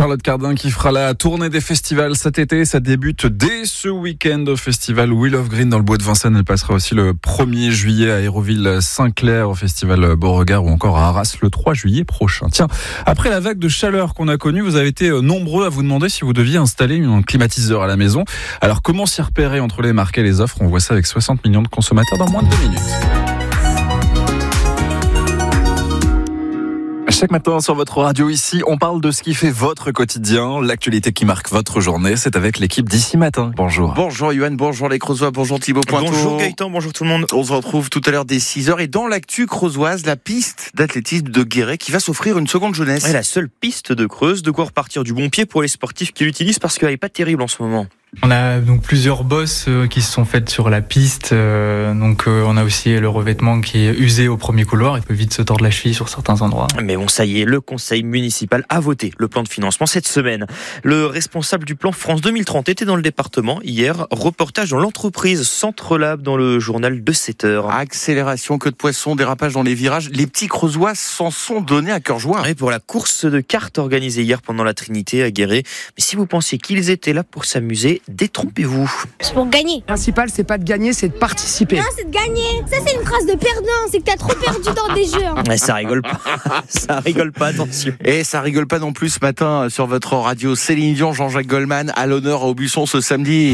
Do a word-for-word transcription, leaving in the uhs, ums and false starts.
Charlotte Cardin qui fera la tournée des festivals cet été. Ça débute dès ce week-end au festival Wheel of Green dans le bois de Vincennes. Elle passera aussi le premier juillet à Hérouville-Saint-Clair au festival Beauregard ou encore à Arras le trois juillet prochain. Tiens, après la vague de chaleur qu'on a connue, vous avez été nombreux à vous demander si vous deviez installer un climatiseur à la maison. Alors comment s'y repérer entre les marques et les offres? On voit ça avec soixante millions de consommateurs dans moins de deux minutes. Chaque matin sur votre radio ici, on parle de ce qui fait votre quotidien, l'actualité qui marque votre journée. C'est avec l'équipe d'ici matin. Bonjour. Bonjour Yoann, bonjour les Creusois, bonjour Thibaut Pointeau. Bonjour Gaëtan, bonjour tout le monde. On se retrouve tout à l'heure dès six heures et dans l'actu creusoise, la piste d'athlétisme de Guéret qui va s'offrir une seconde jeunesse. Et la seule piste de Creuse, de quoi repartir du bon pied pour les sportifs qui l'utilisent parce qu'elle n'est pas terrible en ce moment. On a donc plusieurs bosses euh, qui se sont faites sur la piste. Euh, donc euh, on a aussi le revêtement qui est usé au premier couloir. Il peut vite se tordre la cheville sur certains endroits. Mais bon, ça y est, le conseil municipal a voté le plan de financement cette semaine. Le responsable du plan France deux mille trente était dans le département hier. Reportage dans l'entreprise Centre Lab dans le journal de sept heures. Accélération, queue de poisson, dérapage dans les virages. Les petits Creusois s'en sont donnés à cœur joie. Et pour la course de cartes organisée hier pendant la Trinité à Guéret. Mais si vous pensiez qu'ils étaient là pour s'amuser, détrompez-vous. C'est pour gagner. Le principal, c'est pas de gagner, c'est de participer. Non, c'est de gagner. Ça, c'est une phrase de perdant. C'est que t'as trop perdu dans des jeux. Hein. Mais ça rigole pas. Ça rigole pas, attention. Et ça rigole pas non plus ce matin sur votre radio. Céline Dion, Jean-Jacques Goldman à l'honneur à Aubusson ce samedi.